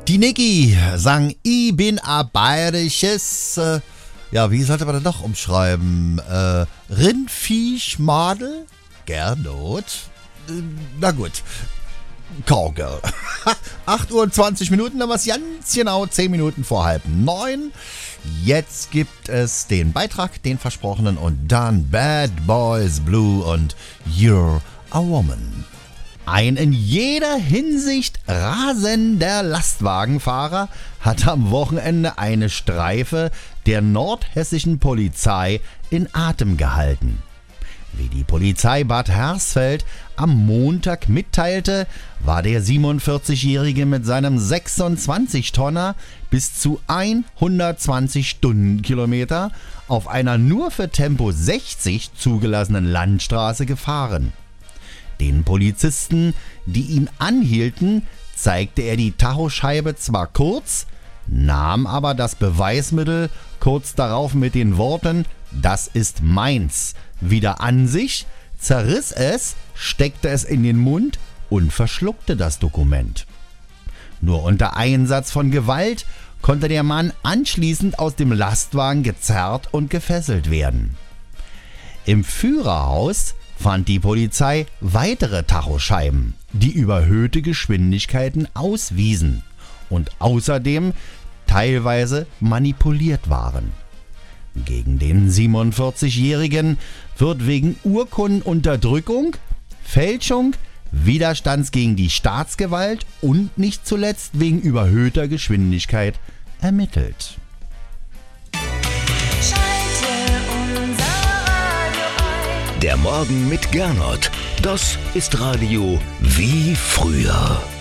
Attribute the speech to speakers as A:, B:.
A: Die Niki sang Ich bin a bayerisches, wie sollte man das noch umschreiben? Rindviechmadel? Gernot? Na gut. Cowgirl. 8 Uhr und 20 Minuten, dann war es ganz genau 10 Minuten vor 8:30. Jetzt gibt es den Beitrag, den versprochenen, und dann Bad Boys Blue und You're a Woman. Ein in jeder Hinsicht rasender Lastwagenfahrer hat am Wochenende eine Streife der nordhessischen Polizei in Atem gehalten. Wie die Polizei Bad Hersfeld am Montag mitteilte, war der 47-Jährige mit seinem 26-Tonner bis zu 120 Stundenkilometer auf einer nur für Tempo 60 zugelassenen Landstraße gefahren. Den Polizisten, die ihn anhielten, zeigte er die Tachoscheibe zwar kurz, nahm aber das Beweismittel kurz darauf mit den Worten „Das ist meins" wieder an sich, zerriss es, steckte es in den Mund und verschluckte das Dokument. Nur unter Einsatz von Gewalt konnte der Mann anschließend aus dem Lastwagen gezerrt und gefesselt werden. Im Führerhaus fand die Polizei weitere Tachoscheiben, die überhöhte Geschwindigkeiten auswiesen und außerdem teilweise manipuliert waren. Gegen den 47-Jährigen wird wegen Urkundenunterdrückung, Fälschung, Widerstands gegen die Staatsgewalt und nicht zuletzt wegen überhöhter Geschwindigkeit ermittelt.
B: Der Morgen mit Gernot, das ist Radio wie früher.